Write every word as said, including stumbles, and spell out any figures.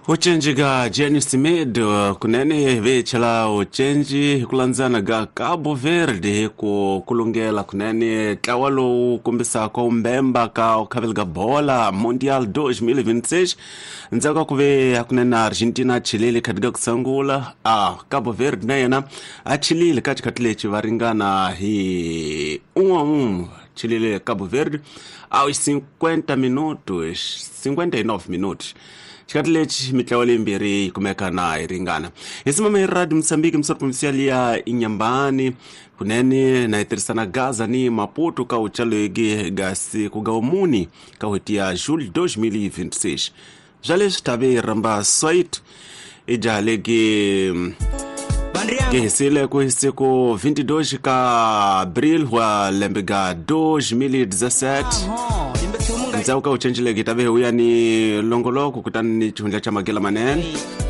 Uchenji ga Jenny Smith kunene vechala uchenji kulanzana ga Cabo Verde ku kulungela kunene kawalo kumbisa kwa umbemba ka ukavilga bola Mundial dois mil e vinte e seis nzaka kuve kunena Argentina Chile kadiga kusangula ah Cabo Verde nayena a Chile katika tilechi varingana hi uma um Chile Cabo Verde aos cinquenta minutos cinquenta e nove minutos Chikatilechi mitlawale mbiri kumeka na iringana. Isimama iradi Msambiki msoro provinciali ya Inyambani kuneni na itirisana Gaza ni Maputo ka uchalo igi gasi kugaumuni ka hutia Jules dois mil e vinte e seis. Jale shtabe ramba soit ija legi Gehisile kuhisiko vinte e dois ka Abril wa lembega dois mil e dezessete. Nzauka uchenjile gitabe huya ni longoloko kutani ni chunja cha magela manene.